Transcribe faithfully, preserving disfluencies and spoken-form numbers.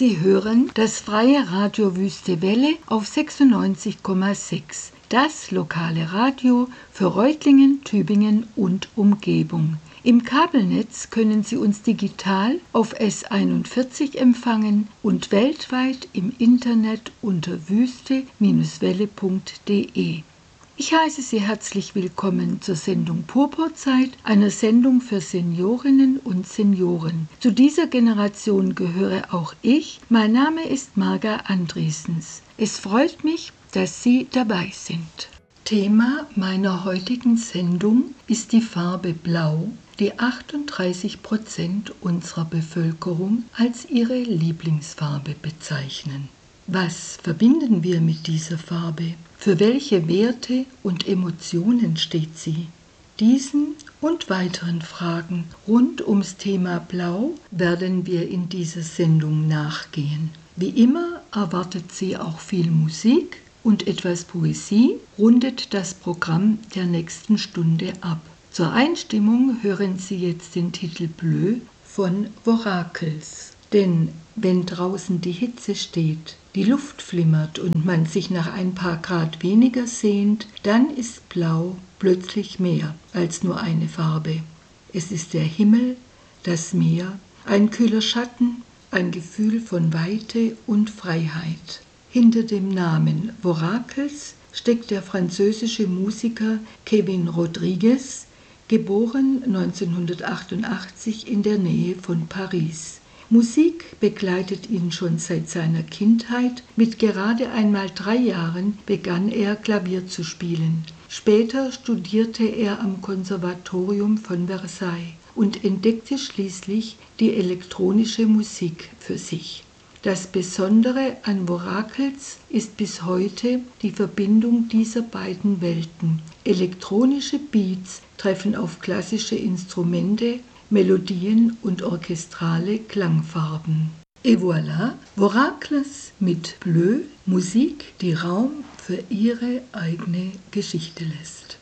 Sie hören das freie Radio Wüste Welle auf sechsundneunzig Komma sechs, das lokale Radio für Reutlingen, Tübingen und Umgebung. Im Kabelnetz können Sie uns digital auf S einundvierzig empfangen und weltweit im Internet unter wüste Welle punkt de. Ich heiße Sie herzlich willkommen zur Sendung Purpurzeit, einer Sendung für Seniorinnen und Senioren. Zu dieser Generation gehöre auch ich. Mein Name ist Marga Andriessens. Es freut mich, dass Sie dabei sind. Thema meiner heutigen Sendung ist die Farbe Blau, die achtunddreißig Prozent unserer Bevölkerung als ihre Lieblingsfarbe bezeichnen. Was verbinden wir mit dieser Farbe? Für welche Werte und Emotionen steht sie? Diesen und weiteren Fragen rund ums Thema Blau werden wir in dieser Sendung nachgehen. Wie immer erwartet Sie auch viel Musik und etwas Poesie rundet das Programm der nächsten Stunde ab. Zur Einstimmung hören Sie jetzt den Titel Bleu von Vorakels. Denn wenn draußen die Hitze steht, die Luft flimmert und man sich nach ein paar Grad weniger sehnt, dann ist Blau plötzlich mehr als nur eine Farbe. Es ist der Himmel, das Meer, ein kühler Schatten, ein Gefühl von Weite und Freiheit. Hinter dem Namen Vorakels steckt der französische Musiker Kevin Rodriguez, geboren neunzehnhundertachtundachtzig in der Nähe von Paris. Musik begleitet ihn schon seit seiner Kindheit. Mit gerade einmal drei Jahren begann er Klavier zu spielen. Später studierte er am Konservatorium von Versailles und entdeckte schließlich die elektronische Musik für sich. Das Besondere an Vorakels ist bis heute die Verbindung dieser beiden Welten. Elektronische Beats treffen auf klassische Instrumente, Melodien und orchestrale Klangfarben. Et voilà, Vorakels mit Bleu, Musik, die Raum für ihre eigene Geschichte lässt.